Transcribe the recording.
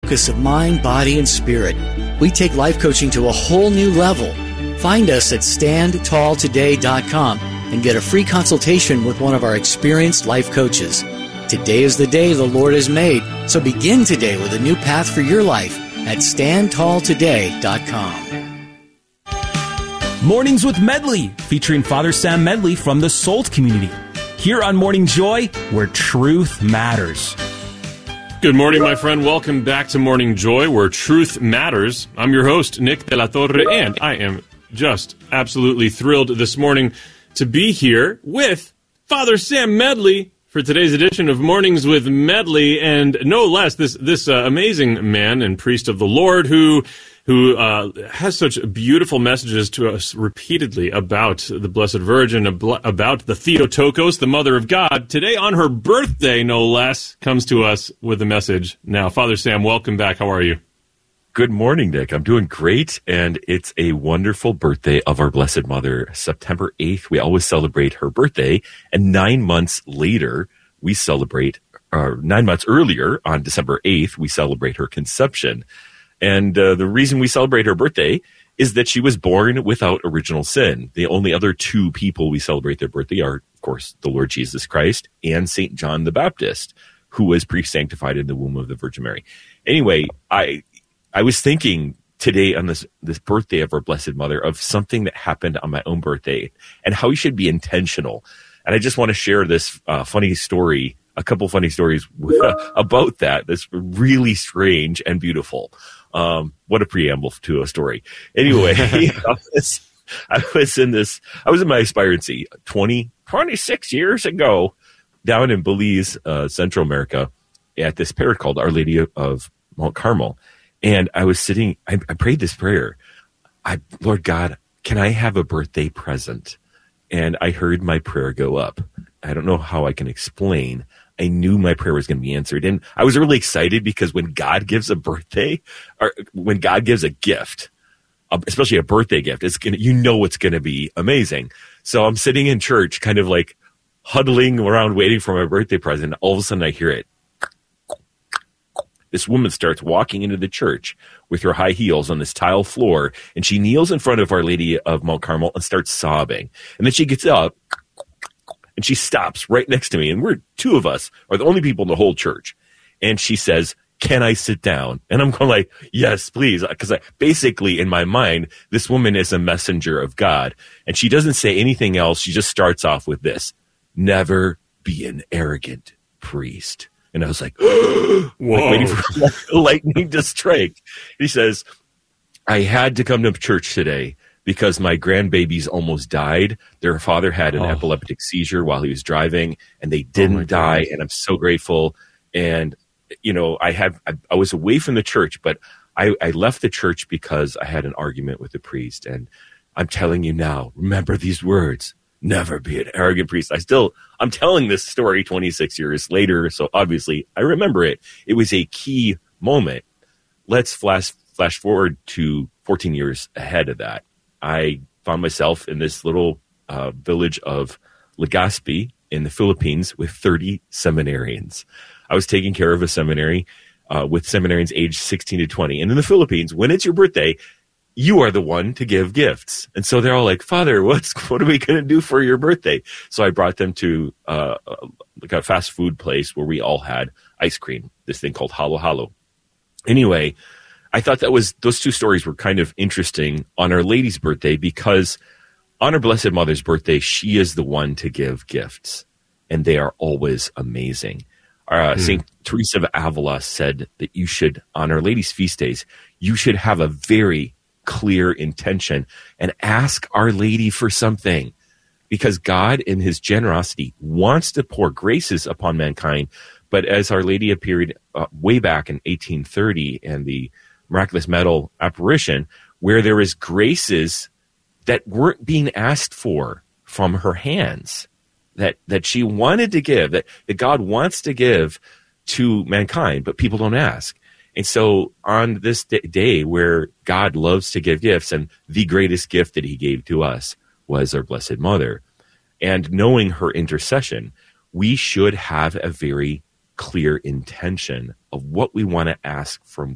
focus of mind, body, and spirit. We take life coaching to a whole new level. Find us at standtalltoday.com and get a free consultation with one of our experienced life coaches. Today is the day the Lord has made, so begin today with a new path for your life at standtalltoday.com. Mornings with Medley, featuring Father Sam Medley from the SOLT community. Here on Morning Joy, where truth matters. Good morning, my friend. Welcome back to Morning Joy, where truth matters. I'm your host, Nick De La Torre, and I am just absolutely thrilled this morning to be here with Father Sam Medley for today's edition of Mornings with Medley, and no less, this amazing man and priest of the Lord who has such beautiful messages to us repeatedly about the Blessed Virgin, about the Theotokos, the Mother of God. Today, on her birthday, no less, comes to us with a message. Now, Father Sam, welcome back. How are you? Good morning, Nick. I'm doing great, and it's a wonderful birthday of our Blessed Mother. September 8th, we always celebrate her birthday, and 9 months later, we celebrate, 9 months earlier, on December 8th, we celebrate her conception. And the reason we celebrate her birthday is that she was born without original sin. The only other two people we celebrate their birthday are, of course, the Lord Jesus Christ and St. John the Baptist, who was pre-sanctified in the womb of the Virgin Mary. Anyway, I was thinking today on this birthday of our Blessed Mother of something that happened on my own birthday and how you should be intentional. And I just want to share this funny story, a couple funny stories about that. That's really strange and beautiful. What a preamble to a story. Anyway, I was in my aspirancy 26 years ago down in Belize, Central America, at this parish called Our Lady of Mount Carmel. And I was sitting, I prayed this prayer. Lord God, can I have a birthday present? And I heard my prayer go up. I don't know how I can explain. I knew my prayer was going to be answered. And I was really excited because when God gives a birthday, or when God gives a gift, especially a birthday gift, it's going to, it's going to be amazing. So I'm sitting in church, kind of like huddling around waiting for my birthday present. All of a sudden I hear it. This woman starts walking into the church with her high heels on this tile floor, and she kneels in front of Our Lady of Mount Carmel and starts sobbing. And then she gets up, and she stops right next to me, and we're two of us are the only people in the whole church. And she says, "Can I sit down?" And I'm going like, "Yes, please," because basically in my mind, this woman is a messenger of God, and she doesn't say anything else. She just starts off with this: "Never be an arrogant priest." And I was like, whoa, like waiting for lightning to strike. He says, "I had to come to church today because my grandbabies almost died. Their father had an epileptic seizure while he was driving, and they didn't die. And I'm so grateful. And, I was away from the church, but I left the church because I had an argument with the priest. And I'm telling you now, remember these words. Never be an arrogant priest." I'm telling this story 26 years later, so obviously I remember it. It was a key moment. Let's flash forward to 14 years ahead of that. I found myself in this little village of Legazpi in the Philippines with 30 seminarians. I was taking care of a seminary with seminarians aged 16 to 20. And in the Philippines, when it's your birthday, you are the one to give gifts. And so they're all like, "Father, what are we going to do for your birthday?" So I brought them to like a fast food place where we all had ice cream, this thing called Halo Halo. Anyway, I thought those two stories were kind of interesting on Our Lady's birthday because on our Blessed Mother's birthday, she is the one to give gifts, and they are always amazing. St. Teresa of Avila said that you should, on Our Lady's feast days, you should have a very clear intention and ask Our Lady for something, because God in his generosity wants to pour graces upon mankind. But as Our Lady appeared way back in 1830 and the miraculous medal apparition, where there is graces that weren't being asked for from her hands, that she wanted to give, that God wants to give to mankind, but people don't ask. And so on this day where God loves to give gifts, and the greatest gift that he gave to us was our Blessed Mother, and knowing her intercession, we should have a very clear intention of what we want to ask from